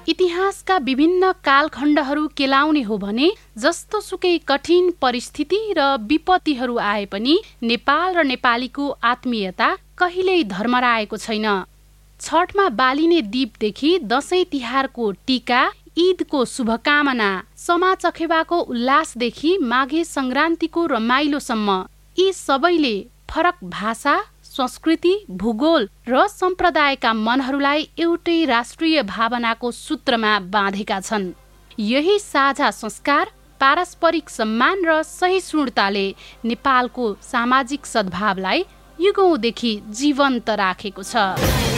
इतिहासका विभिन्न कालखण्डहरू केलाउने हो भने जस्तो सुकै कठिन परिस्थिति र विपत्तिहरू आए पनि नेपाल र नेपालीको आत्मीयता कहिल्यै धर्मराएको छैन। छठमा बालिने दीपदेखि दशैं तिहारको टीका, ईदको शुभकामना, समा चखेबाको उल्लासदेखि माघे संक्रान्तिको रमाइलोसम्म यी सबैले फरक भाषा, संस्कृति, भूगोल र सम्प्रदायका मनहरूलाई एउटै राष्ट्रिय भावनाको सूत्रमा बाँधेका छन्। यही साझा संस्कार, पारस्परिक सम्मान र सहिष्णुताले नेपालको सामाजिक सद्भावलाई युगौंदेखि जीवन्त राखेको छ।